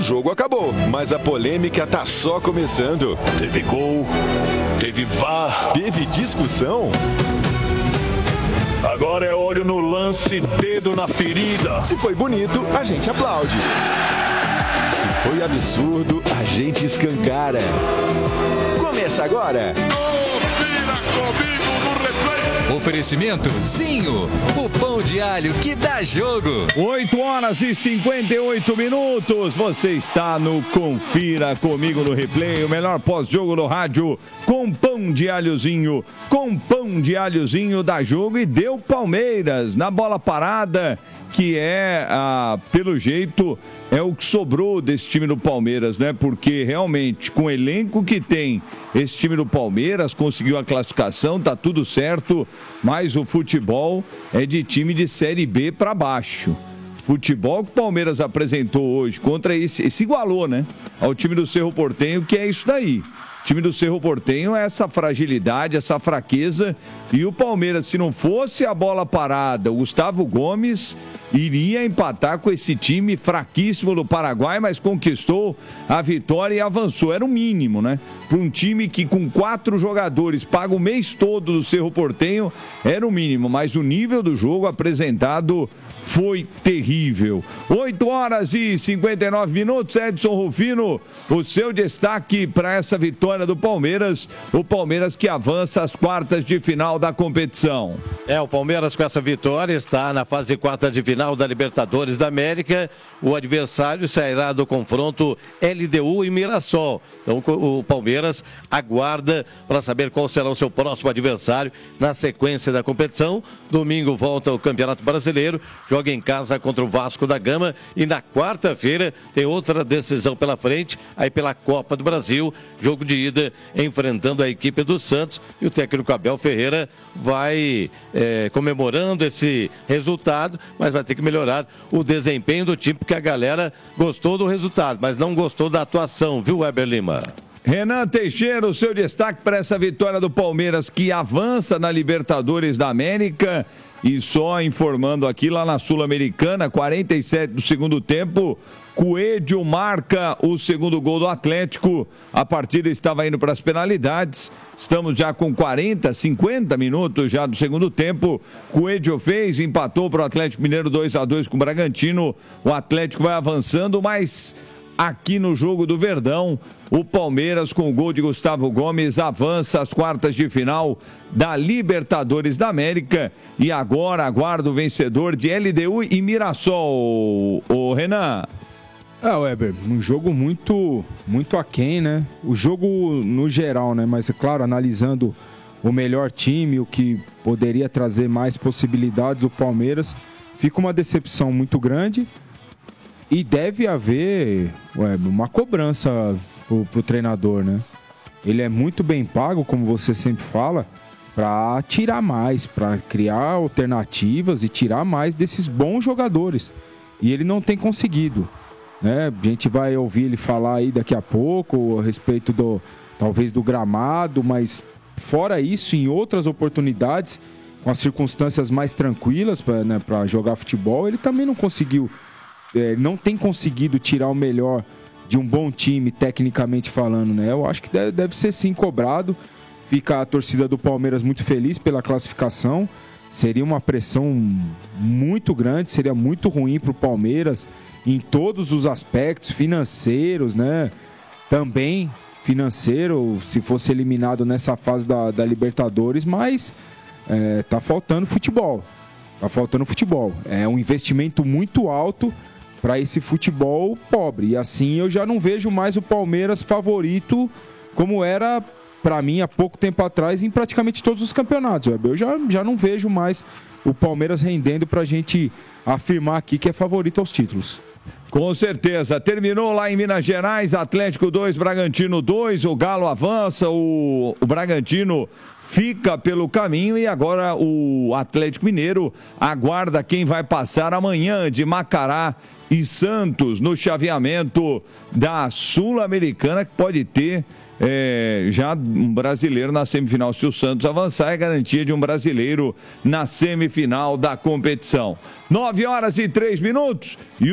jogo acabou, mas a polêmica tá só começando. Teve gol, teve VAR. Teve discussão? Agora é olho no lance, dedo na ferida. Se foi bonito, a gente aplaude. Se foi absurdo, a gente escancara. Começa agora. Confira comigo no replay. Oferecimento Zinho, o pão de alho que dá jogo. 8h58. Você está no Confira Comigo no Replay, o melhor pós-jogo do rádio, com pão de alhozinho. Com pão de alhozinho dá jogo e deu Palmeiras na bola parada, que pelo jeito, é o que sobrou desse time do Palmeiras, né? Porque realmente, com o elenco que tem esse time do Palmeiras, conseguiu a classificação, tá tudo certo, mas o futebol é de time de Série B para baixo. Futebol que o Palmeiras apresentou hoje contra esse igualou, né? Ao time do Cerro Porteño, que é isso daí. O time do Cerro Porteño é essa fragilidade, essa fraqueza, e o Palmeiras, se não fosse a bola parada, o Gustavo Gomes iria empatar com esse time fraquíssimo do Paraguai, mas conquistou a vitória e avançou. Era o mínimo, né? Para um time que com 4 jogadores paga o mês todo do Cerro Porteño, era o mínimo, mas o nível do jogo apresentado foi terrível. 8h59, Edson Rufino, o seu destaque para essa vitória do Palmeiras, o Palmeiras que avança às quartas de final da competição. O Palmeiras com essa vitória está na fase quarta de final da Libertadores da América. O adversário sairá do confronto LDU e Mirassol. Então o Palmeiras aguarda para saber qual será o seu próximo adversário na sequência da competição. Domingo volta o Campeonato Brasileiro, joga em casa contra o Vasco da Gama e na quarta-feira tem outra decisão pela frente, aí pela Copa do Brasil, jogo de ida enfrentando a equipe do Santos, e o técnico Abel Ferreira vai comemorando esse resultado, mas vai ter que melhorar o desempenho do time, porque a galera gostou do resultado, mas não gostou da atuação, viu, Weber Lima? Renan Teixeira, o seu destaque para essa vitória do Palmeiras, que avança na Libertadores da América. E só informando aqui, lá na Sul-Americana, 47 do segundo tempo, Coelho marca o segundo gol do Atlético. A partida estava indo para as penalidades. Estamos já com 50 minutos já do segundo tempo. Coelho fez, empatou para o Atlético Mineiro 2-2 com o Bragantino. O Atlético vai avançando, mas aqui no jogo do Verdão, o Palmeiras, com o gol de Gustavo Gomes, avança às quartas de final da Libertadores da América. E agora aguarda o vencedor de LDU e Mirassol. Ô Renan. Weber, um jogo muito aquém, né? O jogo no geral, né? Mas é claro, analisando o melhor time, o que poderia trazer mais possibilidades, o Palmeiras, fica uma decepção muito grande. E deve haver uma cobrança pro treinador, né? Ele é muito bem pago, como você sempre fala, para tirar mais, para criar alternativas e tirar mais desses bons jogadores. E ele não tem conseguido, né? A gente vai ouvir ele falar aí daqui a pouco a respeito talvez do gramado, mas fora isso, em outras oportunidades, com as circunstâncias mais tranquilas para jogar futebol, ele também não conseguiu. Não tem conseguido tirar o melhor de um bom time, tecnicamente falando, né? Eu acho que deve ser sim cobrado. Fica a torcida do Palmeiras muito feliz pela classificação. Seria uma pressão muito grande, seria muito ruim para o Palmeiras em todos os aspectos financeiros, né? Também financeiro, se fosse eliminado nessa fase da Libertadores, mas tá faltando futebol. Tá faltando futebol. É um investimento muito alto para esse futebol pobre. E assim eu já não vejo mais o Palmeiras favorito como era para mim há pouco tempo atrás em praticamente todos os campeonatos. Eu já não vejo mais o Palmeiras rendendo para a gente afirmar aqui que é favorito aos títulos. Com certeza. Terminou lá em Minas Gerais, Atlético 2, Bragantino 2, o Galo avança, o Bragantino fica pelo caminho e agora o Atlético Mineiro aguarda quem vai passar amanhã de Macará e Santos no chaveamento da Sul-Americana, que pode ter já um brasileiro na semifinal. Se o Santos avançar, é garantia de um brasileiro na semifinal da competição. 9h03.